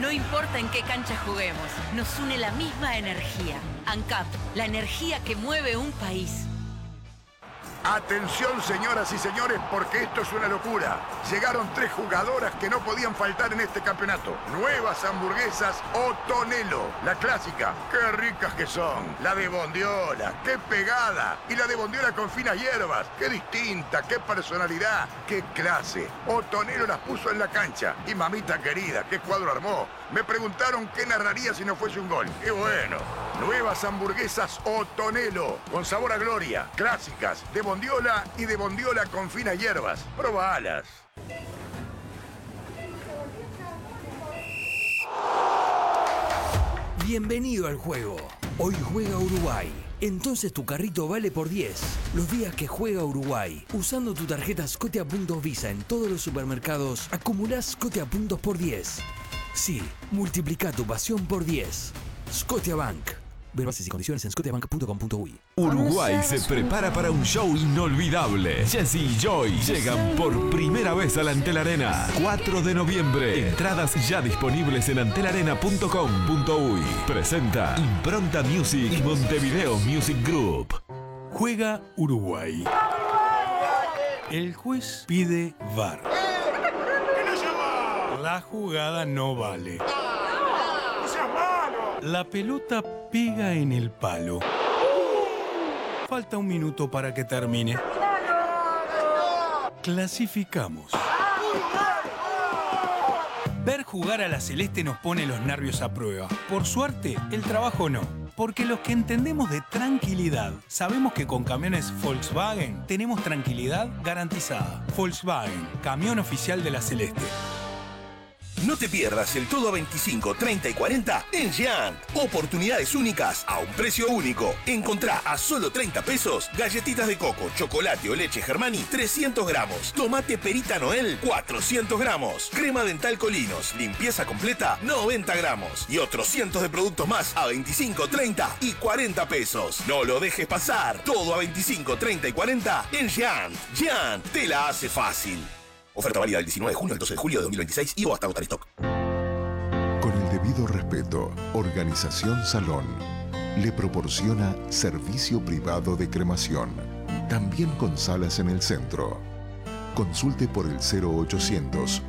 No importa en qué cancha juguemos, nos une la misma energía. ANCAP, la energía que mueve un país. Atención, señoras y señores, porque esto es una locura. Llegaron 3 jugadoras que no podían faltar en este campeonato. Nuevas hamburguesas Otonelo. La clásica, qué ricas que son. La de bondiola, qué pegada. Y la de bondiola con finas hierbas, qué distinta, qué personalidad, qué clase. Otonelo las puso en la cancha. Y mamita querida, qué cuadro armó. Me preguntaron qué narraría si no fuese un gol. ¡Qué bueno! Nuevas hamburguesas Otonelo, con sabor a gloria, clásicas, de bondiola y de bondiola con finas hierbas. Probalas. Bienvenido al juego. Hoy juega Uruguay. Entonces tu carrito vale por 10. Los días que juega Uruguay. Usando tu tarjeta Scotia Puntos Visa en todos los supermercados, acumulás Scotia Puntos por 10. Sí, multiplica tu pasión por 10. Scotiabank. Ver bases y condiciones en scotiabank.com.uy. Uruguay se prepara para un show inolvidable. Jesse y Joy llegan por primera vez a la Antel Arena. 4 de noviembre. Entradas ya disponibles en antelarena.com.uy. Presenta Impronta Music y Montevideo Music Group. Juega Uruguay. El juez pide VAR. La jugada no vale. La pelota pega en el palo. Falta un minuto para que termine. Clasificamos. Ver jugar a la Celeste nos pone los nervios a prueba. Por suerte, el trabajo no. Porque los que entendemos de tranquilidad, sabemos que con camiones Volkswagen tenemos tranquilidad garantizada. Volkswagen, camión oficial de la Celeste. No te pierdas el todo a 25, 30 y 40 en Giant. Oportunidades únicas a un precio único. Encontrá a solo 30 pesos galletitas de coco, chocolate o leche Germani 300 gramos. Tomate Perita Noel 400 gramos. Crema dental Colinos, limpieza completa 90 gramos. Y otros cientos de productos más a 25, 30 y 40 pesos. No lo dejes pasar. Todo a 25, 30 y 40 en Giant. Giant te la hace fácil. Oferta válida del 19 de junio al 12 de julio de 2026 y o hasta agotar stock. Con el debido respeto, Organización Salón le proporciona servicio privado de cremación, también con salas en el centro. Consulte por el 0800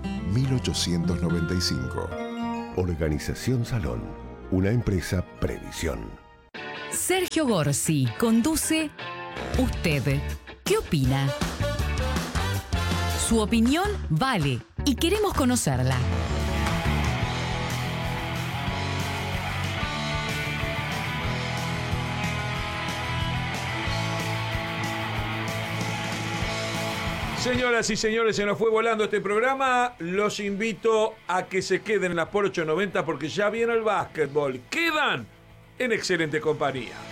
1895. Organización Salón, una empresa Previsión. Sergio Gorsi conduce Usted. ¿Qué opina? Su opinión vale y queremos conocerla. Señoras y señores, se nos fue volando este programa. Los invito a que se queden en la por 890 porque ya viene el básquetbol. Quedan en excelente compañía.